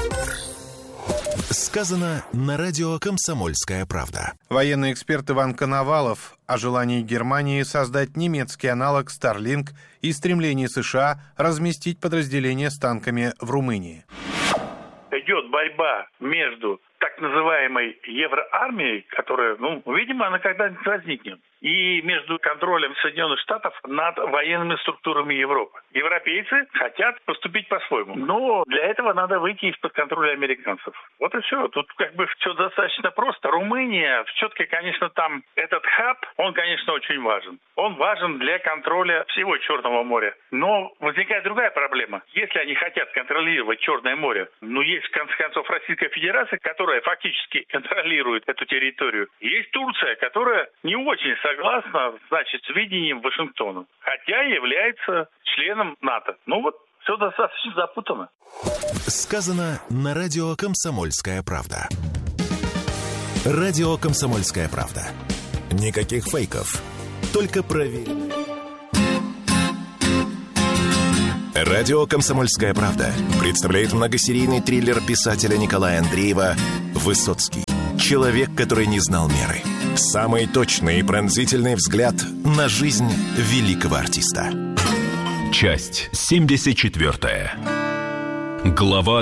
Сказано на радио «Комсомольская правда». Военный эксперт Иван Коновалов о желании Германии создать немецкий аналог Starlink и стремлении США разместить подразделения с танками в Румынии. Идет борьба между так называемой евроармией, которая, видимо, она когда-нибудь возникнет, и между контролем Соединенных Штатов над военными структурами Европы. Европейцы хотят поступить по-своему, но для этого надо выйти из-под контроля американцев. Вот и все. Тут все достаточно просто. Румыния, все-таки, конечно, там этот хаб, он, конечно, очень важен. Он важен для контроля всего Черного моря. Но возникает другая проблема. Если они хотят контролировать Черное море, есть, в конце концов, Российская Федерация, которая фактически контролирует эту территорию. Есть Турция, которая не очень согласна, с видением Вашингтона, хотя является членом НАТО. Все достаточно запутано. Сказано на радио «Комсомольская правда». Радио «Комсомольская правда». Никаких фейков, только проверенные. Радио «Комсомольская правда» представляет многосерийный триллер писателя Николая Андреева «Высоцкий. Человек, который не знал меры». Самый точный и пронзительный взгляд на жизнь великого артиста. Часть 74. Глава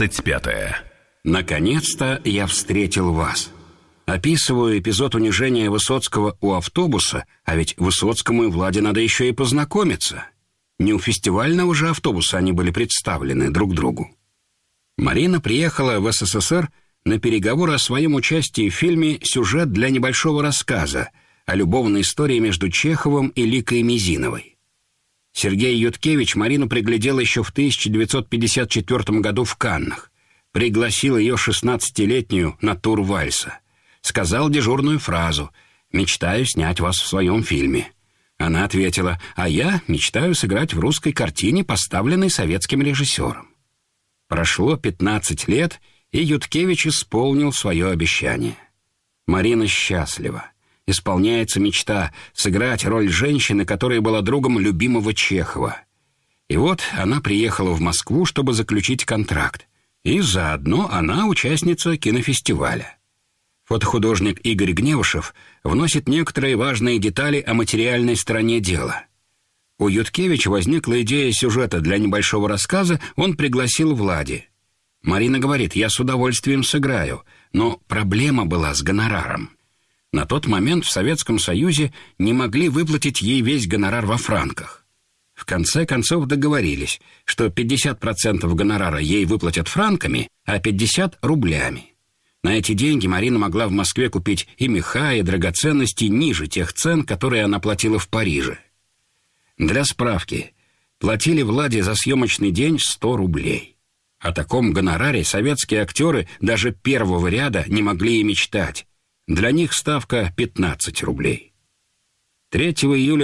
25. Наконец-то я встретил вас. Описываю эпизод унижения Высоцкого у автобуса, а ведь Высоцкому и Владе надо еще и познакомиться. Не у фестивального же автобуса они были представлены друг другу. Марина приехала в СССР на переговоры о своем участии в фильме «Сюжет для небольшого рассказа» о любовной истории между Чеховым и Ликой Мизиновой. Сергей Юткевич Марину приглядел еще в 1954 году в Каннах. Пригласил ее 16-летнюю на тур вальса. Сказал дежурную фразу «Мечтаю снять вас в своем фильме». Она ответила: «А я мечтаю сыграть в русской картине, поставленной советским режиссером». Прошло 15 лет, и Юткевич исполнил свое обещание. Марина счастлива. Исполняется мечта сыграть роль женщины, которая была другом любимого Чехова. И вот она приехала в Москву, чтобы заключить контракт. И заодно она участница кинофестиваля. Фотохудожник Игорь Гневышев вносит некоторые важные детали о материальной стороне дела. У Юткевича возникла идея сюжета для небольшого рассказа, он пригласил Влади. Марина говорит: «Я с удовольствием сыграю», но проблема была с гонораром. На тот момент в Советском Союзе не могли выплатить ей весь гонорар во франках. В конце концов договорились, что 50% гонорара ей выплатят франками, а 50% рублями. На эти деньги Марина могла в Москве купить и меха, и драгоценности ниже тех цен, которые она платила в Париже. Для справки, платили Владе за съемочный день 100 рублей. О таком гонораре советские актеры даже первого ряда не могли и мечтать. Для них ставка 15 рублей. 3 июля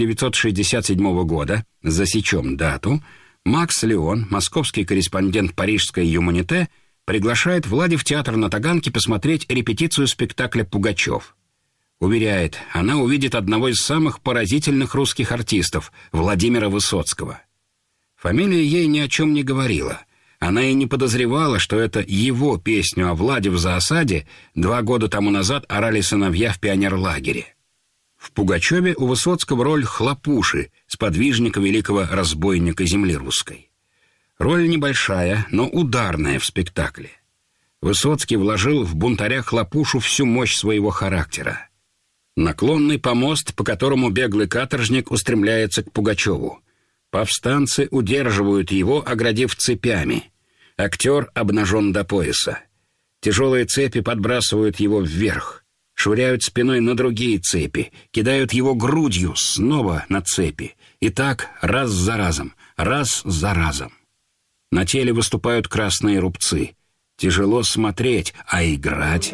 1967 года, засечем дату, Макс Леон, московский корреспондент парижской «Юманите», приглашает Влади в театр на Таганке посмотреть репетицию спектакля «Пугачев». Уверяет, она увидит одного из самых поразительных русских артистов, Владимира Высоцкого. Фамилия ей ни о чем не говорила. Она и не подозревала, что это его песню о Владе в зоосаде 2 года тому назад орали сыновья в пионерлагере. В «Пугачеве» у Высоцкого роль Хлопуши, сподвижника великого разбойника земли русской. Роль небольшая, но ударная в спектакле. Высоцкий вложил в бунтаря Хлопушу всю мощь своего характера. Наклонный помост, по которому беглый каторжник устремляется к Пугачеву. Повстанцы удерживают его, оградив цепями. Актер обнажен до пояса. Тяжелые цепи подбрасывают его вверх. Швыряют спиной на другие цепи. Кидают его грудью снова на цепи. И так раз за разом, раз за разом. На теле выступают красные рубцы. Тяжело смотреть, а играть...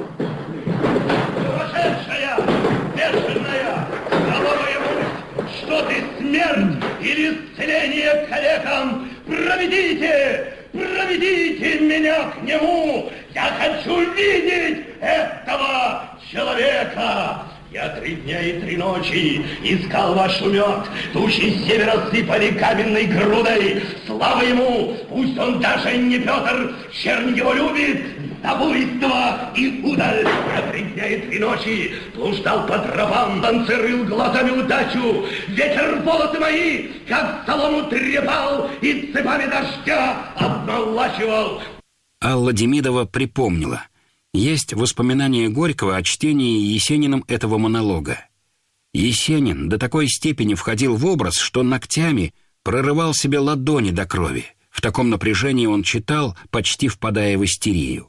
Бешеная! Голова ему! Что ты, смерть? или исцеление калекам. Проведите меня к нему. Я хочу видеть этого человека. Я 3 дня и 3 ночи искал ваш мед. Тучи с севера сыпали каменной грудой. Слава ему, пусть он даже не Петр, чернь его любит, за буйство и удаль. Я 3 дня и 3 ночи блуждал по тропам, танцерыл глазами удачу. Ветер волосы мои, как солому трепал, и цепами дождя обмолачивал. Алла Демидова припомнила. Есть воспоминания Горького о чтении Есениным этого монолога. Есенин до такой степени входил в образ, что ногтями прорывал себе ладони до крови. В таком напряжении он читал, почти впадая в истерию.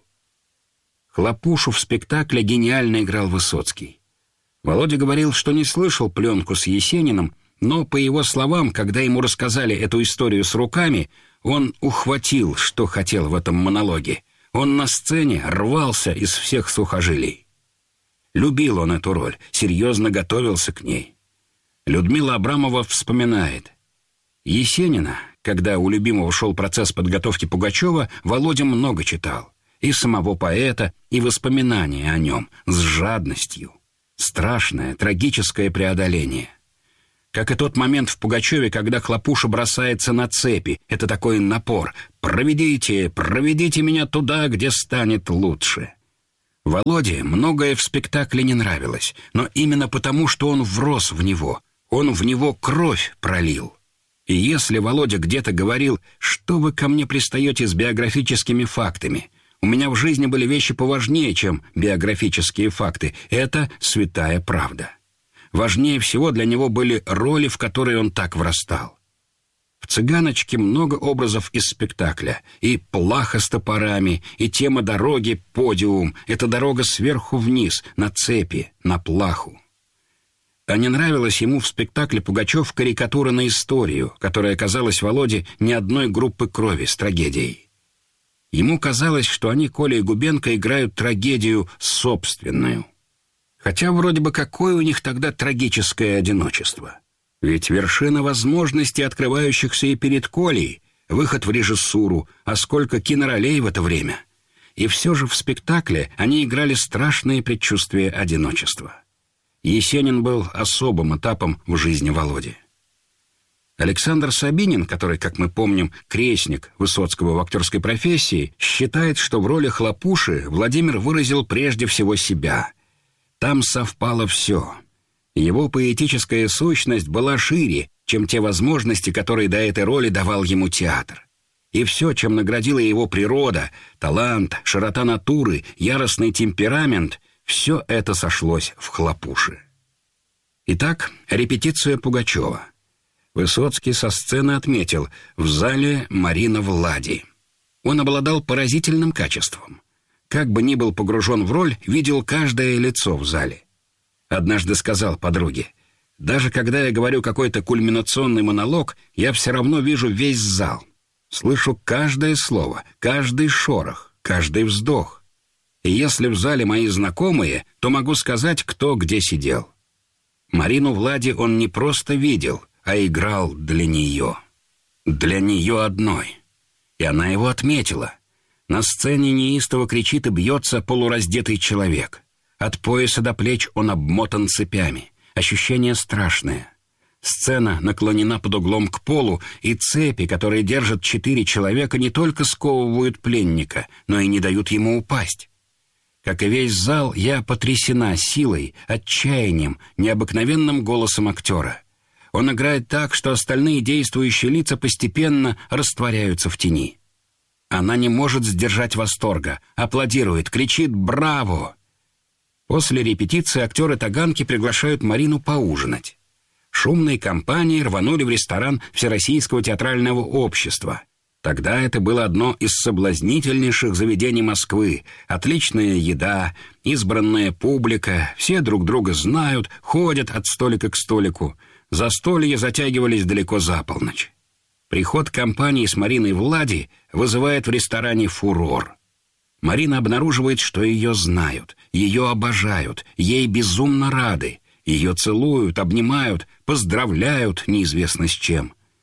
Хлопушу в спектакле гениально играл Высоцкий. Володя говорил, что не слышал пленку с Есениным, но, по его словам, когда ему рассказали эту историю с руками, он ухватил, что хотел в этом монологе. Он на сцене рвался из всех сухожилий. Любил он эту роль, серьезно готовился к ней. Людмила Абрамова вспоминает. Есенина, когда у любимого шел процесс подготовки Пугачева, Володя много читал. И самого поэта, и воспоминания о нем с жадностью. Страшное, трагическое преодоление. Как и тот момент в Пугачеве, когда Хлопуша бросается на цепи. Это такой напор. «Проведите меня туда, где станет лучше». Володе многое в спектакле не нравилось, но именно потому, что он врос в него. Он в него кровь пролил. И если Володя где-то говорил, что вы ко мне пристаете с биографическими фактами, у меня в жизни были вещи поважнее, чем биографические факты, это святая правда. Важнее всего для него были роли, в которые он так врастал. В «Цыганочке» много образов из спектакля. И плаха с топорами, и тема дороги, подиум. Это дорога сверху вниз, на цепи, на плаху. А не нравилась ему в спектакле «Пугачев» карикатура на историю, которая казалась Володе не одной группы крови с трагедией. Ему казалось, что они, Коля и Губенко, играют трагедию собственную. Хотя вроде бы какое у них тогда трагическое одиночество. Ведь вершина возможностей, открывающихся и перед Колей, выход в режиссуру, а сколько киноролей в это время. И все же в спектакле они играли страшные предчувствия одиночества. Есенин был особым этапом в жизни Володи. Александр Сабинин, который, как мы помним, крестник Высоцкого в актерской профессии, считает, что в роли Хлопуши Владимир выразил прежде всего себя. Там совпало все. Его поэтическая сущность была шире, чем те возможности, которые до этой роли давал ему театр. И все, чем наградила его природа, талант, широта натуры, яростный темперамент, все это сошлось в Хлопуше. Итак, репетиция Пугачева. Высоцкий со сцены отметил: в зале Марина Влади. Он обладал поразительным качеством. Как бы ни был погружен в роль, видел каждое лицо в зале. Однажды сказал подруге: «Даже когда я говорю какой-то кульминационный монолог, я все равно вижу весь зал. Слышу каждое слово, каждый шорох, каждый вздох. И если в зале мои знакомые, то могу сказать, кто где сидел». Марину Влади он не просто видел, а играл для нее. Для нее одной. И она его отметила. На сцене неистово кричит и бьется полураздетый человек. От пояса до плеч он обмотан цепями. Ощущение страшное. Сцена наклонена под углом к полу, и цепи, которые держат 4 человека, не только сковывают пленника, но и не дают ему упасть. Как и весь зал, я потрясена силой, отчаянием, необыкновенным голосом актера. Он играет так, что остальные действующие лица постепенно растворяются в тени. Она не может сдержать восторга, аплодирует, кричит «Браво!». После репетиции актеры Таганки приглашают Марину поужинать. Шумные компании рванули в ресторан Всероссийского театрального общества. Тогда это было одно из соблазнительнейших заведений Москвы. Отличная еда, избранная публика, все друг друга знают, ходят от столика к столику. Застолья затягивались далеко за полночь. Приход компании с Мариной Влади вызывает в ресторане фурор. Марина обнаруживает, что ее знают, ее обожают, ей безумно рады. Ее целуют, обнимают, поздравляют неизвестно с чем.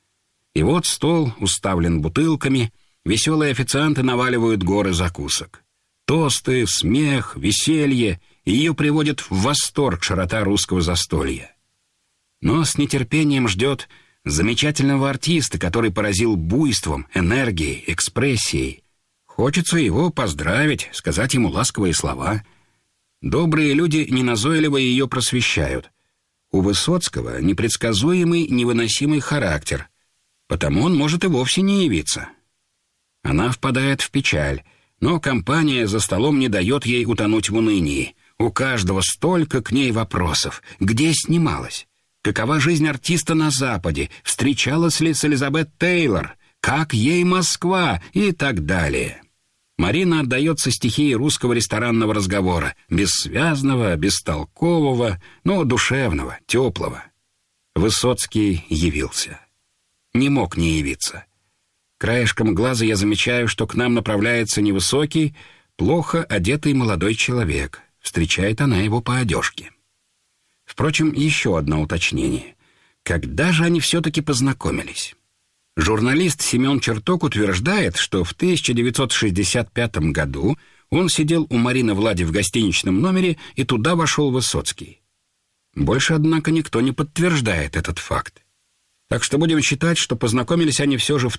И вот стол уставлен бутылками, веселые официанты наваливают горы закусок. Тосты, смех, веселье, и ее приводит в восторг широта русского застолья. Но с нетерпением ждет замечательного артиста, который поразил буйством, энергией, экспрессией. Хочется его поздравить, сказать ему ласковые слова. Добрые люди неназойливо ее просвещают. У Высоцкого непредсказуемый, невыносимый характер, потому он может и вовсе не явиться. Она впадает в печаль, но компания за столом не дает ей утонуть в унынии. У каждого столько к ней вопросов. Где снималась? Какова жизнь артиста на Западе? Встречалась ли с Элизабет Тейлор? Как ей Москва? И так далее. Марина отдается стихии русского ресторанного разговора, бессвязного, бестолкового, но душевного, теплого. Высоцкий явился. Не мог не явиться. Краешком глаза я замечаю, что к нам направляется невысокий, плохо одетый молодой человек. Встречает она его по одежке. Впрочем, еще одно уточнение. Когда же они все-таки познакомились? Журналист Семен Черток утверждает, что в 1965 году он сидел у Марины Влади в гостиничном номере, и туда вошел Высоцкий. Больше, однако, никто не подтверждает этот факт. Так что будем считать, что познакомились они все же в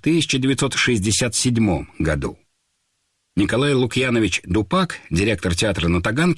1967 году. Николай Лукьянович Дупак, директор театра на Таганке,